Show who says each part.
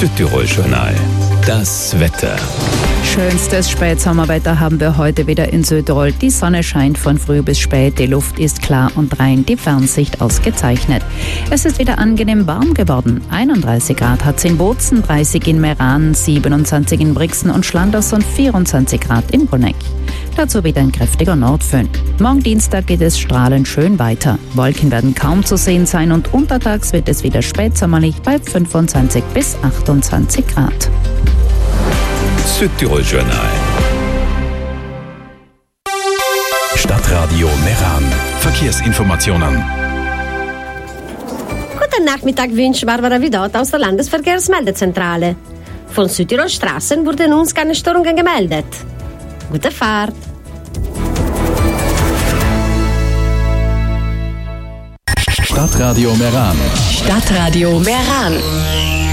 Speaker 1: Südtirol-Journal. Das Wetter.
Speaker 2: Schönstes Spätsommerwetter haben wir heute wieder in Südtirol. Die Sonne scheint von früh bis spät, die Luft ist klar und rein, die Fernsicht ausgezeichnet. Es ist wieder angenehm warm geworden. 31 Grad hat es in Bozen, 30 in Meran, 27 in Brixen und Schlanders und 24 Grad in Bruneck. Dazu wieder ein kräftiger Nordföhn. Morgen Dienstag geht es strahlend schön weiter. Wolken werden kaum zu sehen sein und untertags wird es wieder spätsommerlich bei 25 bis 28 Grad.
Speaker 1: Südtirol-Journal. Stadtradio Meran. Verkehrsinformationen.
Speaker 3: Guten Nachmittag wünscht Barbara Vidot aus der Landesverkehrsmeldezentrale. Von Südtirol Straßen wurden uns keine Störungen gemeldet. Gute Fahrt!
Speaker 1: Stadtradio Meran.
Speaker 4: Stadtradio Meran.